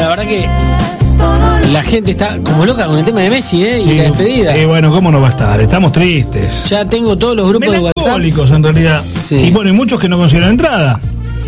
la verdad que la gente está como loca con el tema de Messi, y la despedida. Y bueno, ¿cómo no va a estar? Estamos tristes. Ya tengo todos los grupos de WhatsApp. Melancólicos, en realidad. Sí. Y bueno, hay muchos que no consiguen entrada.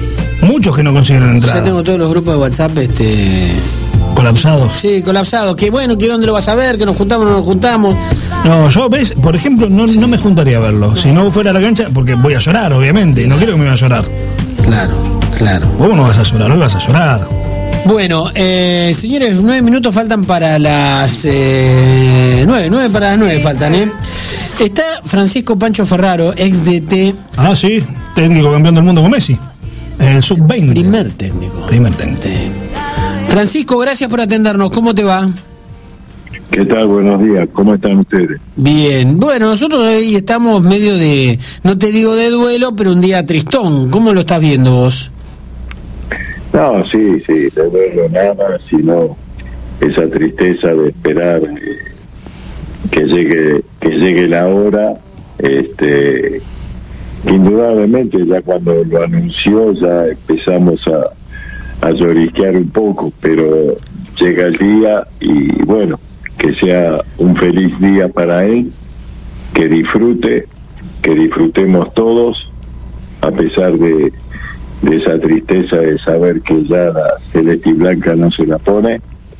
Ya tengo todos los grupos de WhatsApp, colapsados. Sí, colapsados. Que bueno, que dónde lo vas a ver, que nos juntamos o no nos juntamos. No, yo, ¿ves? Por ejemplo, no me juntaría a verlo. Si no fuera a la cancha, porque voy a llorar, obviamente. Y no quiero que me vaya a llorar. Claro. Vos no vas a llorar, hoy vas a llorar. Bueno, señores, 9 minutos faltan para las 9 para las 9 faltan, Está Francisco Pancho Ferraro, ex DT. Ah, sí, técnico campeón del mundo con Messi. El sub-20. Primer técnico. Francisco, gracias por atendernos. ¿Cómo te va? ¿Qué tal? Buenos días. ¿Cómo están ustedes? Bien. Bueno, nosotros hoy estamos medio de, no te digo de duelo, pero un día tristón. ¿Cómo lo estás viendo vos? No, sí, de duelo nada, sino esa tristeza de esperar que llegue la hora, que indudablemente ya cuando lo anunció ya empezamos a llorisquear un poco, pero llega el día y bueno, que sea un feliz día para él, que disfrutemos todos, a pesar de esa tristeza de saber que ya la celeste y blanca no se la pone,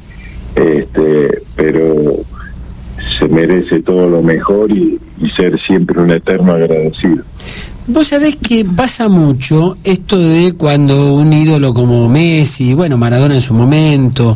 pero se merece todo lo mejor y ser siempre un eterno agradecido. Vos sabés que pasa mucho esto de cuando un ídolo como Messi, bueno, Maradona en su momento,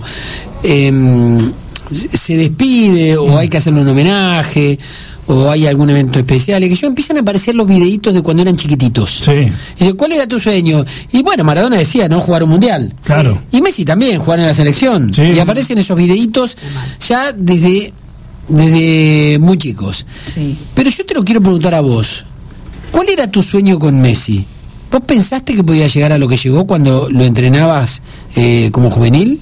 se despide o hay que hacerle un homenaje o hay algún evento especial, y que yo empiezan a aparecer los videitos de cuando eran chiquititos. Sí. Y dice, ¿cuál era tu sueño? Y bueno, Maradona decía, ¿no? Jugar un mundial. Claro. Sí. Y Messi también, jugar en la selección. Sí. Y aparecen esos videitos ya desde muy chicos. Sí. Pero yo te lo quiero preguntar a vos. ¿Cuál era tu sueño con Messi? ¿Vos pensaste que podía llegar a lo que llegó cuando lo entrenabas como juvenil?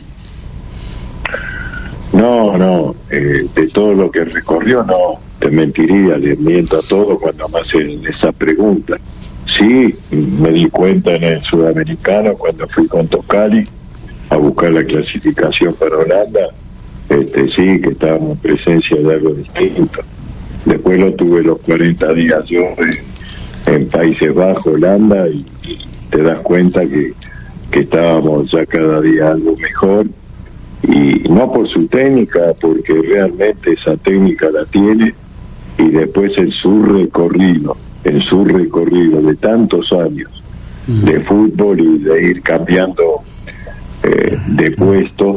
No, de todo lo que recorrió, no, te mentiría, les miento a todos cuando me hacen esa pregunta. Sí, me di cuenta en el Sudamericano cuando fui con Toscali a buscar la clasificación para Holanda, sí, que estábamos en presencia de algo distinto. Después lo tuve los 40 días yo en Países Bajos, Holanda, y te das cuenta que estábamos ya cada día algo mejor, y no por su técnica, porque realmente esa técnica la tiene, y después en su recorrido de tantos años de fútbol y de ir cambiando de puestos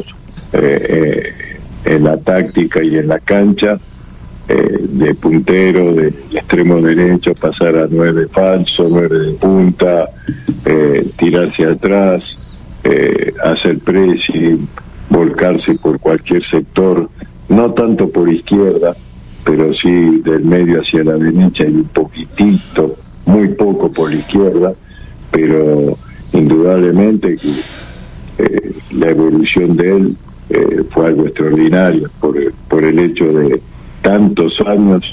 en la táctica y en la cancha, de puntero, de extremo derecho, pasar a 9 falso, 9 de punta, tirarse atrás, hacer pressing, volcarse por cualquier sector, no tanto por izquierda, pero sí del medio hacia la derecha y un poquitito, muy poco por la izquierda, pero indudablemente que la evolución de él fue algo extraordinario por el hecho de tantos años,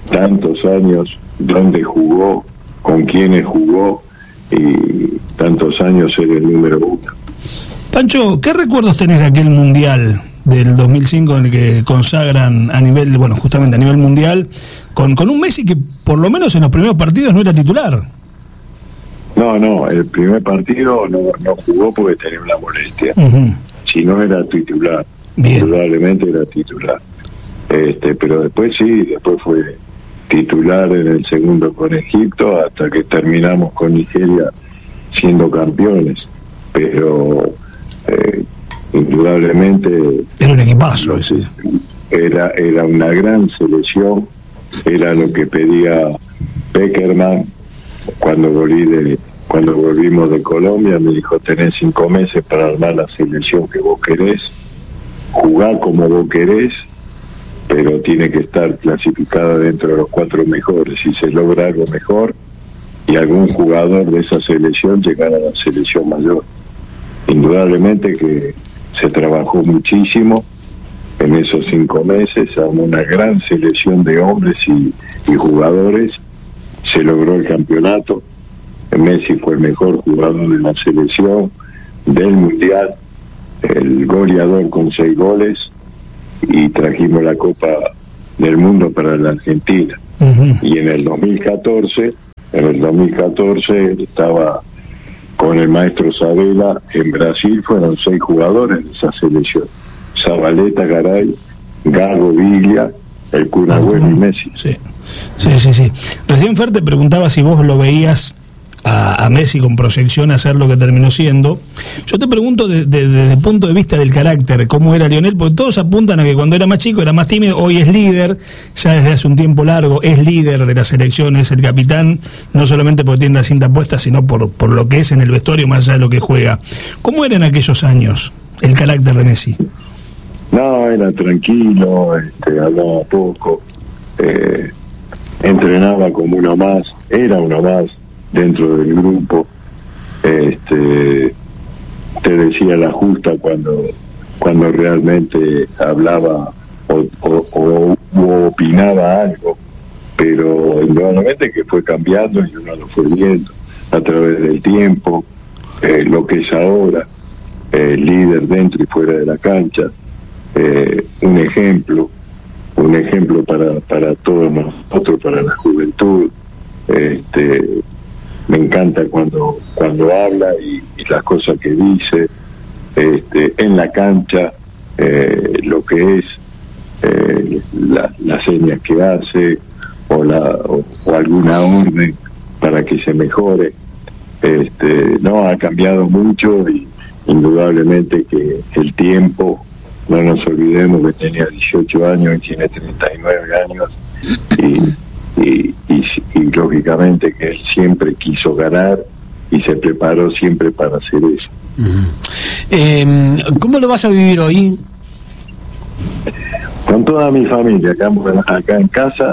donde jugó, con quienes jugó, y tantos años ser el número 1. Pancho, ¿qué recuerdos tenés de aquel mundial del 2005 en el que consagran a nivel, bueno, justamente a nivel mundial, con un Messi que por lo menos en los primeros partidos no era titular? No, el primer partido no jugó porque tenía una molestia. Si no era titular, probablemente era titular. Pero después fue titular en el segundo con Egipto, hasta que terminamos con Nigeria siendo campeones. Pero indudablemente era un equipazo ese. Era una gran selección, era lo que pedía Peckerman cuando volvimos de Colombia. Me dijo, tenés 5 meses para armar la selección que vos querés, jugar como vos querés, pero tiene que estar clasificada dentro de los 4 mejores. Si se logra algo mejor y algún jugador de esa selección llegar a la selección mayor. Indudablemente que se trabajó muchísimo en esos 5 meses, a una gran selección de hombres y jugadores. Se logró el campeonato. Messi fue el mejor jugador de la selección, del mundial, el goleador con 6 goles, y trajimos la Copa del Mundo para la Argentina. Y en el 2014 estaba con el maestro Sabela en Brasil, fueron 6 jugadores de esa selección: Zabaleta, Garay, Gago, Villa, el Kun Agüero y Messi. Sí. Recién Fer te preguntaba si vos lo veías a Messi con proyección a hacer lo que terminó siendo. Yo te pregunto desde el punto de vista del carácter, cómo era Lionel, porque todos apuntan a que cuando era más chico era más tímido, hoy es líder, ya desde hace un tiempo largo, es líder de la selección, es el capitán, no solamente porque tiene la cinta puesta, sino por lo que es en el vestuario, más allá de lo que juega. ¿Cómo era en aquellos años el carácter de Messi? No, era tranquilo, hablaba poco, entrenaba como uno más, era uno más dentro del grupo, te decía la justa cuando realmente hablaba o opinaba algo, pero indudablemente que fue cambiando y uno lo fue viendo a través del tiempo, lo que es ahora, líder dentro y fuera de la cancha, un ejemplo para todos nosotros, para la juventud. Me encanta cuando habla y las cosas que dice, en la cancha, lo que es las señas que hace o alguna orden para que se mejore. No, ha cambiado mucho, y indudablemente que el tiempo, no nos olvidemos que tenía 18 años y tiene 39 años, y lógicamente que él siempre quiso ganar y se preparó siempre para hacer eso. ¿Cómo lo vas a vivir hoy? Con toda mi familia, acá en casa,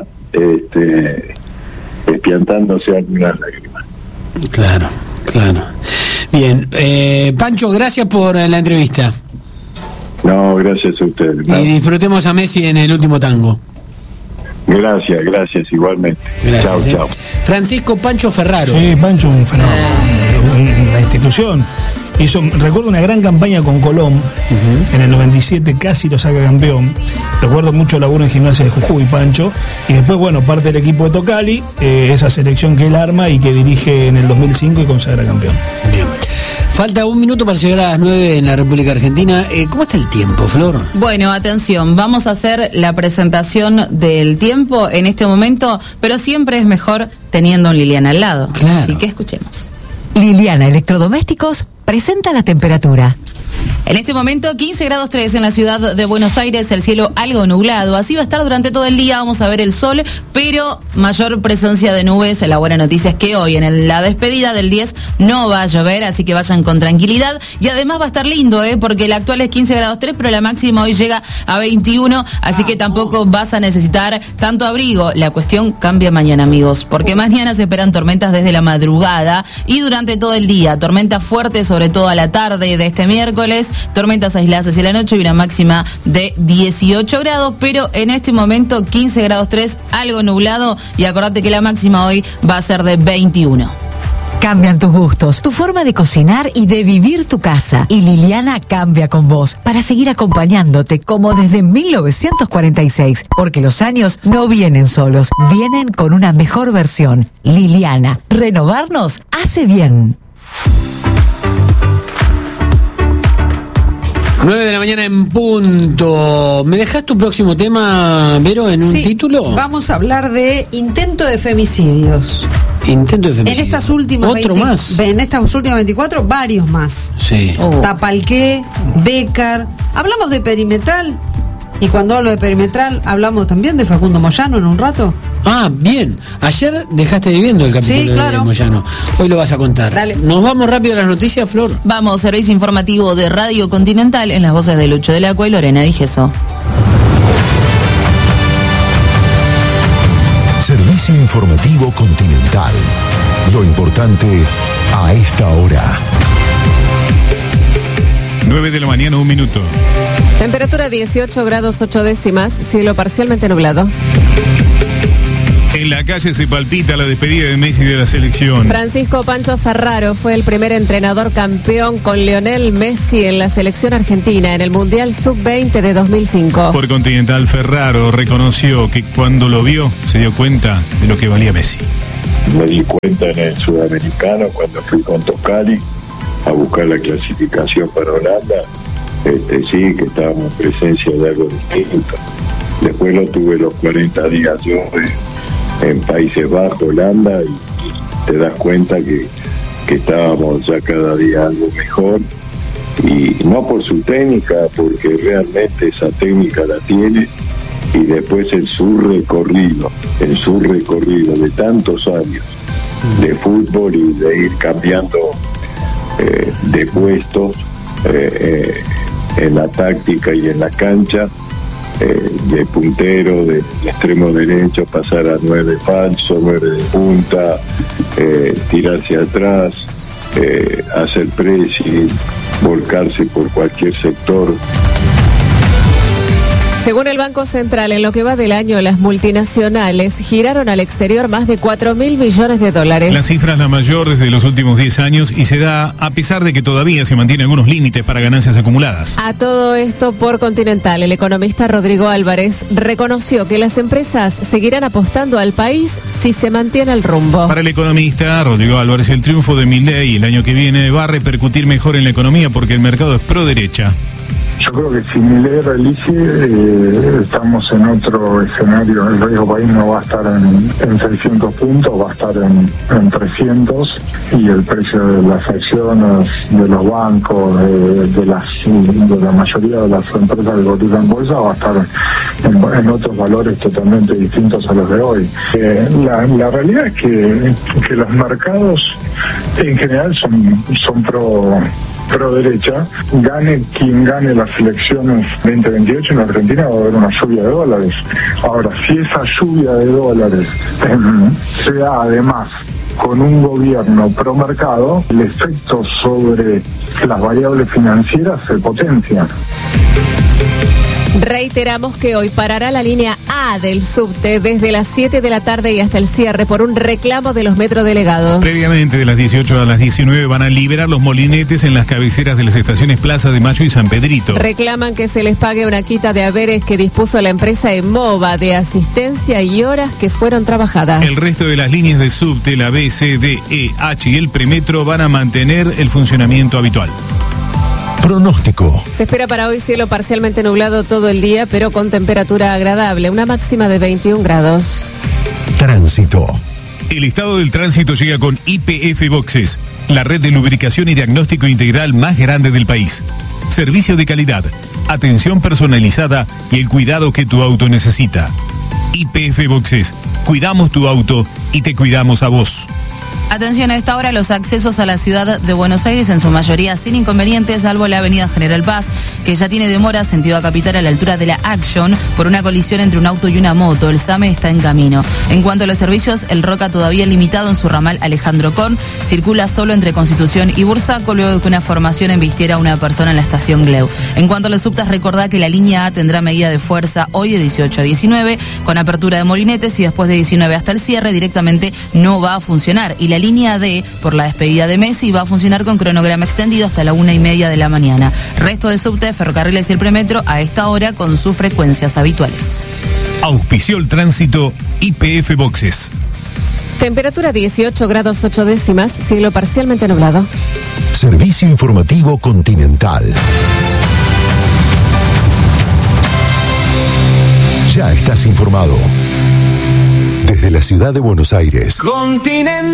despiantándose algunas lágrimas. Claro. Bien, Pancho, gracias por la entrevista. No, gracias a ustedes. Y disfrutemos a Messi en el último tango. Gracias, igualmente. Gracias. Chao. Francisco Pancho Ferraro. Sí, Pancho, un fenómeno, una institución. Recuerdo una gran campaña con Colón, en el 97 casi lo saca campeón. Recuerdo mucho laburo en Gimnasia de Jujuy, Pancho, y después, parte del equipo de Tocali, esa selección que él arma y que dirige en el 2005 y consagra campeón. Bien. Falta un minuto para llegar a las 9 en la República Argentina. ¿Cómo está el tiempo, Flor? Bueno, atención, vamos a hacer la presentación del tiempo en este momento, pero siempre es mejor teniendo a Liliana al lado. Claro. Así que escuchemos. Liliana Electrodomésticos presenta la temperatura. En este momento 15 grados 3 en la ciudad de Buenos Aires, el cielo algo nublado, así va a estar durante todo el día, vamos a ver el sol, pero mayor presencia de nubes. La buena noticia es que hoy en la despedida del 10 no va a llover, así que vayan con tranquilidad, y además va a estar lindo, porque el actual es 15 grados 3, pero la máxima hoy llega a 21, así que tampoco vas a necesitar tanto abrigo. La cuestión cambia mañana, amigos, porque mañana se esperan tormentas desde la madrugada y durante todo el día, tormentas fuertes sobre todo a la tarde de este miércoles, tormentas aisladas hacia la noche y una máxima de 18 grados, pero en este momento 15 grados 3, algo nublado, y acordate que la máxima hoy va a ser de 21. Cambian tus gustos, tu forma de cocinar y de vivir tu casa. Y Liliana cambia con vos para seguir acompañándote como desde 1946. Porque los años no vienen solos, vienen con una mejor versión. Liliana, renovarnos hace bien. 9 de la mañana en punto. ¿Me dejas tu próximo tema, Vero, en un título? Vamos a hablar de intento de femicidios. Intento de femicidio. En estas últimas En estas últimas 24, varios más. Sí. Tapalqué, Bécar. Hablamos de Perimetral. Y cuando hablo de Perimetral, hablamos también de Facundo Moyano en un rato. Ah, bien. Ayer dejaste de viendo el capítulo de Moyano. Hoy lo vas a contar. Dale. Nos vamos rápido a las noticias, Flor. Vamos, servicio informativo de Radio Continental en las voces de Lucho del Acua y Lorena Digeso. Servicio informativo Continental. Lo importante a esta hora. 9 de la mañana, 1 minuto. Temperatura 18 grados 8 décimas, cielo parcialmente nublado. En la calle se palpita la despedida de Messi de la selección. Francisco Pancho Ferraro fue el primer entrenador campeón con Lionel Messi en la selección argentina en el Mundial Sub-20 de 2005. Por Continental, Ferraro reconoció que cuando lo vio se dio cuenta de lo que valía Messi. Me di cuenta en el Sudamericano cuando fui con Toscali a buscar la clasificación para Holanda, sí, que estábamos en presencia de algo distinto. Después lo tuve los 40 días yo en Países Bajos, Holanda, y te das cuenta que estábamos ya cada día algo mejor, y no por su técnica, porque realmente esa técnica la tiene, y después en su recorrido de tantos años de fútbol y de ir cambiando de puestos en la táctica y en la cancha, de puntero, de extremo derecho, pasar a 9 falso, 9 de punta, tirar hacia atrás, hacer pressing, volcarse por cualquier sector. Según el Banco Central, en lo que va del año, las multinacionales giraron al exterior más de 4.000 millones de dólares. La cifra es la mayor desde los últimos 10 años y se da a pesar de que todavía se mantienen algunos límites para ganancias acumuladas. A todo esto por Continental, el economista Rodrigo Álvarez reconoció que las empresas seguirán apostando al país si se mantiene el rumbo. Para el economista Rodrigo Álvarez, el triunfo de Milei el año que viene va a repercutir mejor en la economía porque el mercado es pro derecha. Yo creo que si Milei reelige, estamos en otro escenario. El riesgo país no va a estar en 600 puntos, va a estar en 300, y el precio de las acciones de los bancos, de la mayoría de las empresas que cotizan en bolsa, va a estar en otros valores totalmente distintos a los de hoy. La realidad es que los mercados en general son pro derecha. Gane quien gane las elecciones 2028 en Argentina, va a haber una lluvia de dólares. Ahora, si esa lluvia de dólares se da además con un gobierno pro mercado, el efecto sobre las variables financieras se potencia. Reiteramos que hoy parará la línea A del subte desde las 7 de la tarde y hasta el cierre por un reclamo de los metrodelegados. Previamente, de las 18 a las 19 van a liberar los molinetes en las cabeceras de las estaciones Plaza de Mayo y San Pedrito. Reclaman que se les pague una quita de haberes que dispuso la empresa EMOVA de asistencia y horas que fueron trabajadas. El resto de las líneas de subte, la B, C, D, E, H y el premetro van a mantener el funcionamiento habitual. Pronóstico. Se espera para hoy cielo parcialmente nublado todo el día, pero con temperatura agradable, una máxima de 21 grados. Tránsito. El estado del tránsito llega con YPF Boxes, la red de lubricación y diagnóstico integral más grande del país. Servicio de calidad, atención personalizada y el cuidado que tu auto necesita. YPF Boxes, cuidamos tu auto y te cuidamos a vos. Atención, a esta hora los accesos a la ciudad de Buenos Aires en su mayoría sin inconvenientes, salvo la avenida General Paz, que ya tiene demora sentido a Capital a la altura de la Action por una colisión entre un auto y una moto. El SAME está en camino. En cuanto a los servicios, el Roca todavía limitado en su ramal Alejandro Korn, circula solo entre Constitución y Bursaco luego de que una formación embistiera a una persona en la estación Gleu. En cuanto a los subtes, recordá que la línea A tendrá medida de fuerza hoy de 18 a 19 con apertura de molinetes y después de 19 hasta el cierre directamente no va a funcionar. Y la línea D, por la despedida de Messi, va a funcionar con cronograma extendido hasta la 1:30 de la mañana. Resto de subte, ferrocarriles y el premetro a esta hora con sus frecuencias habituales. Auspició el tránsito YPF Boxes. Temperatura 18 grados 8 décimas, cielo parcialmente nublado. Servicio informativo Continental. Ya estás informado. Desde la ciudad de Buenos Aires. Continental.